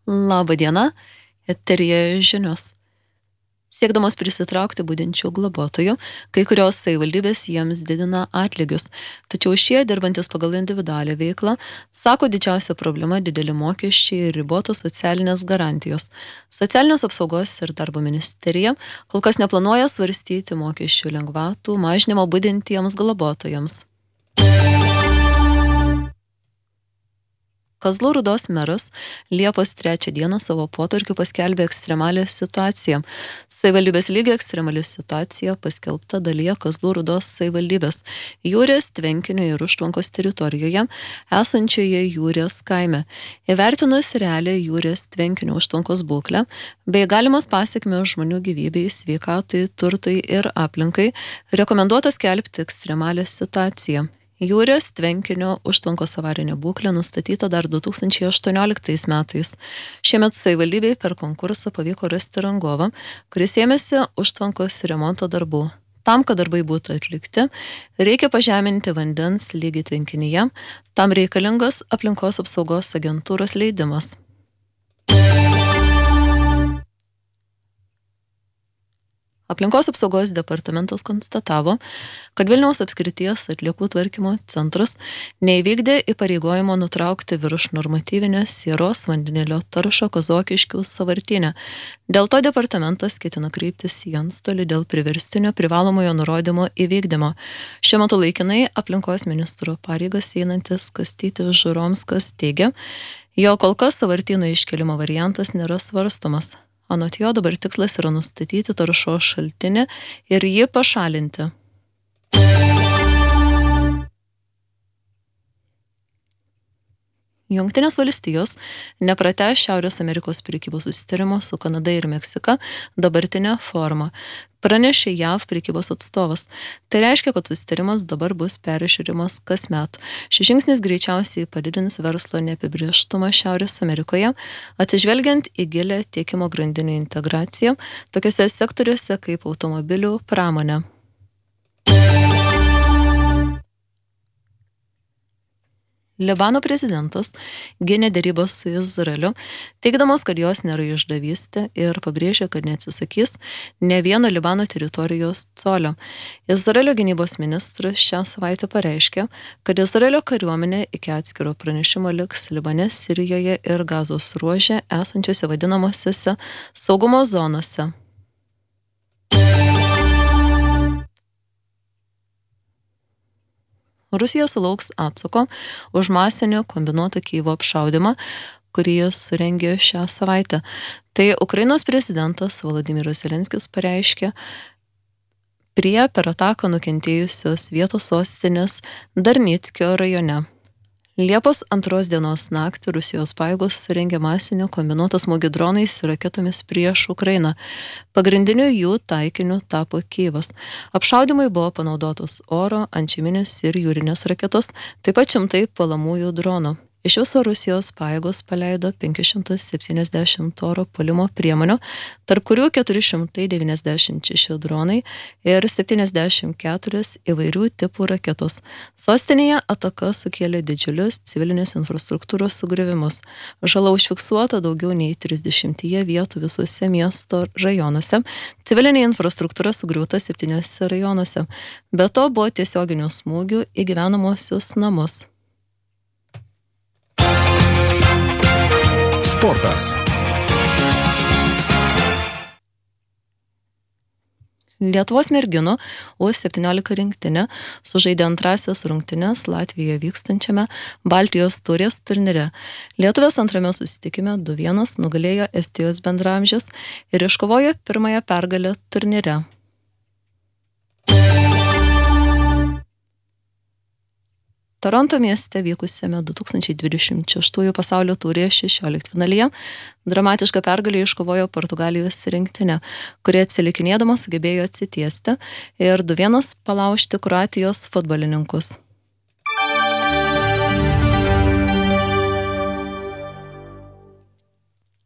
Labą dieną, eteryje žinios. Siekdamos prisitraukti budinčių globotojų, kai kurios savivaldybės jiems didina atlygius, tačiau šie, dirbantis pagal individualią veiklą, sako didžiausia problema dideli mokesčiai ir ribotos socialinės garantijos. Socialinės apsaugos ir darbo ministerija kol kas neplanuoja svarstyti mokesčių lengvatų mažinimo budintiems globotojams. Kazlų Rūdos meras Liepos 3 dieną savo potvarkiu paskelbė ekstremalią situaciją. Savivaldybės lygio ekstremali situacija paskelbta dalyje Kazlų Rūdos savivaldybės Jūrės, Tvenkinio ir Užtvankos teritorijoje esančioje Jūrės kaime. Įvertinus realią Jūrės, Tvenkinio, Užtvankos būklę bei galimas pasekmes žmonių gyvybei, sveikatai, turtui ir aplinkai, rekomenduota skelbti ekstremalią situaciją. Jūrės, Tvenkinio, Užtvankos avarinė būklė nustatyta dar 2018 metais. Šiemet savivaldybei per konkursą pavyko rasti rangovą, kuris ėmėsi Užtvankos remonto darbų. Tam, kad darbai būtų atlikti, reikia pažeminti vandens lygį tvenkinyje, tam reikalingas aplinkos apsaugos agentūros leidimas. Aplinkos apsaugos departamentas konstatavo, kad Vilniaus apskrities atliekų tvarkymo centras neįvykdė įpareigojimo nutraukti virš normatyvinės sieros vandenilio taršą Kazokiškių sąvartyne. Dėl to departamentas ketina kreiptis į antstolį dėl priverstinio privalomojo nurodymo įvykdymo. Šiuo metu laikinai aplinkos ministro pareigas einantis Kastytis Žuromskas teigia, jog kol kas sąvartyno iškelimo variantas nėra svarstomas. Anot jo dabar tikslas yra nustatyti taršos šaltinį ir jį pašalinti. Jungtinės valstijos nepratęs Šiaurės Amerikos prekybos susitarimo su Kanada ir Meksika dabartinę formą, pranešė JAV prekybos atstovas. Tai reiškia, kad susitarimas dabar bus peržiūrimas kasmet. Šis žingsnis greičiausiai padidins verslo neapibrėžtumą Šiaurės Amerikoje, atsižvelgiant į gilę tiekimo grandinę integraciją tokiuose sektoriuose kaip automobilių pramonė. Libano prezidentas gynė derybas su Izraeliu, teigdamas, kad jos nėra išdavystė ir pabrėžė, kad neatsisakys ne vieno Libano teritorijos colio. Izraelio gynybos ministras šią savaitę pareiškė, kad Izraelio kariuomenė iki atskiro pranešimo liks Libane, Sirijoje ir Gazos ruože esančiose vadinamosiose saugumo zonose. Rusija sulauks atsako už masinio kombinuotą Kijevo apšaudymą, kurį jis surengė šią savaitę. Tai Ukrainos prezidentas Volodymyras Zelenskis pareiškė prie per ataką nukentėjusios vietos sostinės Darnickio rajone. Liepos 2 dienos naktį Rusijos pajėgos surengė masinio kombinuotą smūgį dronais ir raketomis prieš Ukrainą. Pagrindiniu jų taikiniu tapo Kijevas. Apšaudymui buvo panaudotos oro, antžeminės ir jūrinės raketos, taip pat šimtai puolamųjų dronų. Iš viso Rusijos pajėgos paleido 570 oro puolimo priemonių, tarp kurių 496 dronai ir 74 įvairių tipų raketos. Sostinėje ataka sukėlė didžiulius civilinės infrastruktūros sugriuvimus. Žala užfiksuota daugiau nei 30 vietų visuose miesto rajonuose. Civilinė infrastruktūra sugriauta 7 rajonuose. Be to buvo tiesioginių smūgių į gyvenamosius namus. Sportas. Lietuvos merginų U17 rinktinė sužaidė antrasias rungtynes Latvijoje vykstančiame Baltijos taurės turnyre. Lietuvės antrame susitikime 2-1 nugalėjo Estijos bendraamžės ir iškovojo pirmąją pergalę turnyre. Toronto mieste vykusiame 2026 pasaulio taurės 16-finalyje dramatišką pergalę iškovojo Portugalijos rinktinė, kuri atsilikinėdama sugebėjo atsitiesti ir 2-1 palaužti Kroatijos futbolininkus.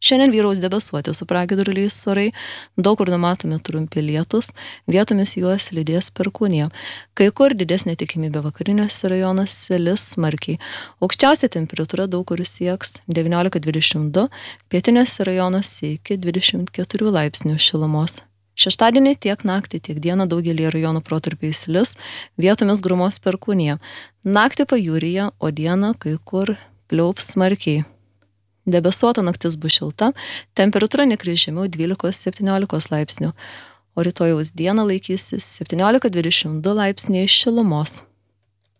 Šiandien vyraus debesuoti su pragiedruliais orai, daug kur numatomi trumpi lietus, vietomis juos lydės perkūnija. Kai kur didesnė tikimybė vakariniuose rajonuose lis smarkiai. Aukščiausia temperatūra daug kur sieks 19-22, pietiniuose rajonuose iki 24 laipsnių šilumos. Šeštadienį tiek naktį, tiek dieną daugelį rajonų protarpiais lis, vietomis grumos perkūnija. Naktį pajūryje, o dieną kai kur pliaups smarkiai. Debesuota naktis bus šilta, temperatūra nekris žemiau 12-17 laipsnių, o rytojaus dieną laikysis 17-22 laipsniai šilumos.